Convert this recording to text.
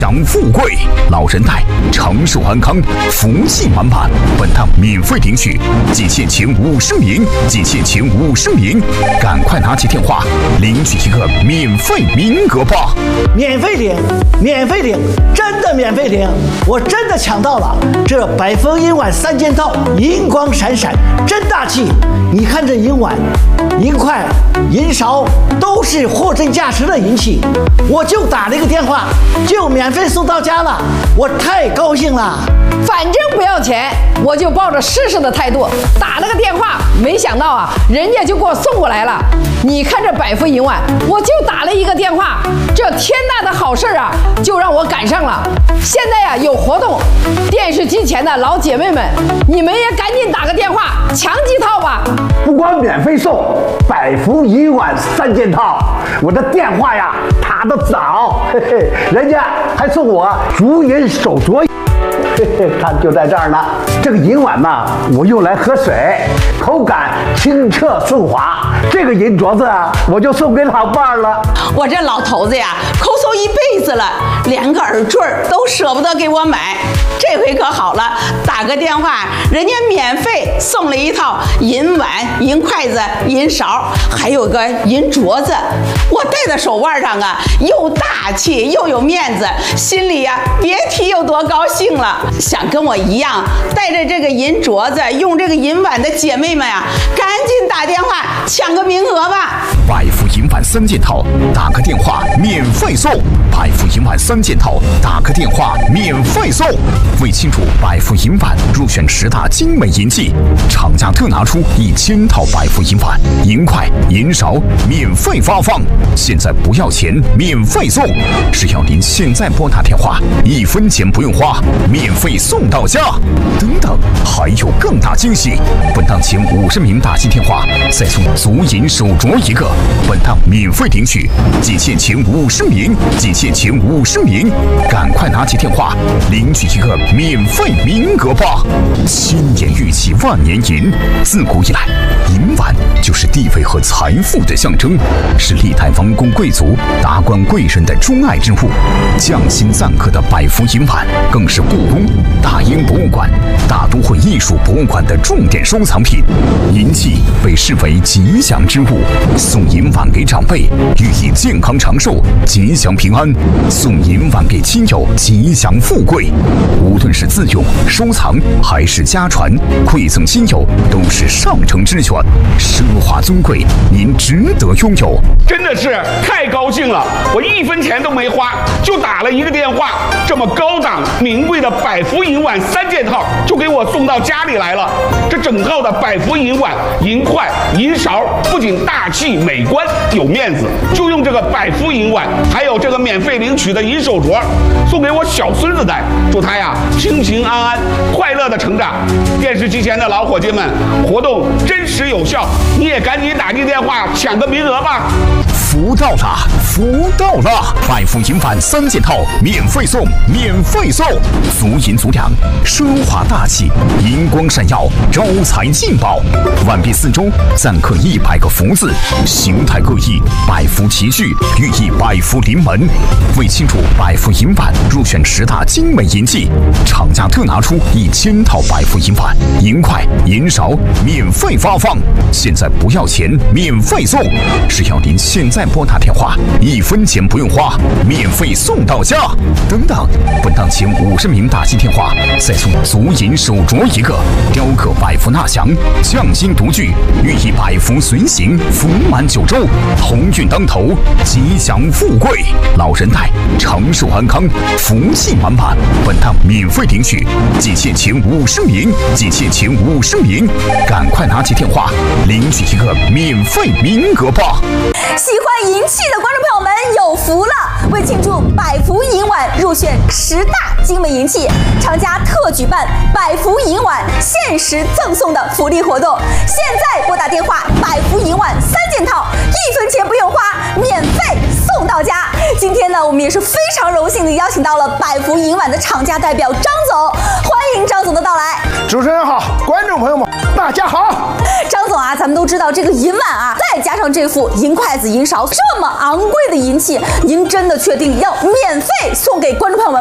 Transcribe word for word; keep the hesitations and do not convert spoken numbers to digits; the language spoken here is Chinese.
享富贵，老人带，长寿安康，福气满满。本趟免费领取，仅限前五十名，仅限前五十名，赶快拿起电话领取一个免费名额吧！ 免费领，免费领，真的免费领！我真的抢到了这百丰银碗三件套，银光闪闪，真大气！你看这银碗、银筷、银勺都是货真价实的银器，我就打了一个电话，就免费送到家了，我太高兴了。 反正不要钱，我就抱着试试的态度打了个电话，没想到啊，人家就给我送过来了。你看这百富银碗，我就打了一个电话，这天大的好事啊，就让我赶上了。现在呀、啊、有活动，电视机前的老姐妹们，你们也赶紧打个电话抢几套吧。 不光免费送百福银碗三件套，我的电话呀打得早，嘿嘿，人家还送我竹银手镯。嘿嘿，看就在这儿呢。这个银碗呢，我用来喝水，口感清澈顺滑。这个银镯子啊，我就送给老伴儿了。 我这老头子呀，抠搜一辈子了，连个耳坠都舍不得给我买。这回可好了，打个电话，人家免费送了一套银碗、银筷子、银勺，还有个银镯子。我戴在手腕上啊，又大气又有面子，心里呀、啊、别提有多高兴了。想跟我一样带着这个银镯子、用这个银碗的姐妹们呀，赶紧打电话抢个名额吧！ 百福银碗三件套，打个电话免费送。百福银碗三件套，打个电话免费送。为庆祝百福银碗入选十大精美银器，厂家特拿出一千套百福银碗、银筷、银勺免费发放。现在不要钱，免费送，只要您现在拨打电话，一分钱不用花，免费送到家。等等，还有更大惊喜！本档前五十名打进电话，再送足银手镯一个。本档免费领取，仅限前五十名，仅限前五十名，赶快拿起电话领取一个免费名额吧！千年玉器万年银，自古以来，银碗就是地位和财富的象征，是历代王公贵族、达官贵人的钟爱之物。匠心赞刻的百福银碗，更是故宫、大英博物馆、大都会艺术博物馆的重点收藏品。银器被视为吉祥之物，送银碗给长辈，寓意健康长寿、吉祥平安；送银碗给亲友，吉祥富贵。无论是自用、收藏还是家传，馈赠亲友都是上乘之选，奢华尊贵，您值得拥有。 真的是太高兴了，我一分钱都没花，就打了一个电话，这么高档名贵的百福银碗三件套就给我送到家里来了。这整套的百福银碗、银筷、银勺不仅大气美观有面子，就用这个百福银碗，还有这个免费领取的银手镯，送给我小孙子戴，祝他呀平平安安、快乐的成长。电视机前的老伙计们，活动真实有效，你也赶紧打进电话抢个名额吧！ 福到了，福到了！百福银碗三件套免费送，免费送！足银足两，奢华大气，银光闪耀，招财进宝。碗壁四周錾刻一百个福字，形态各异，百福齐聚，寓意百福临门。为庆祝百福银碗入选十大精美银器，厂家特拿出一千套百福银碗、银筷、银勺免费发放。现在不要钱，免费送，只要您现在拨打电话，一分钱不用花，免费送到家。等等，本档前五十名打进电话，再送足银手镯一个，雕刻百福纳祥，匠心独具，寓意百福随行，福满九州，鸿运当头，吉祥富贵。老人带，长寿安康，福气满满。本档免费领取，仅限前五十名，仅限前五十名，赶快拿起电话领取一个免费名额吧！ 喜欢银器的观众朋友们有福了！为庆祝百福银碗入选十大精美银器，厂家特举办百福银碗限时赠送的福利活动。现在拨打电话，百福银碗三件套，一分钱不用花，免费送到家。今天呢，我们也是非常荣幸的邀请到了百福银碗的厂家代表张总，欢迎张总的到来。 主持人好，观众朋友们大家好。 张总啊， 啊，咱们都知道这个银碗啊，再加上这副银筷子、银勺，这么昂贵的银器，您真的确定要免费送给观众朋友们？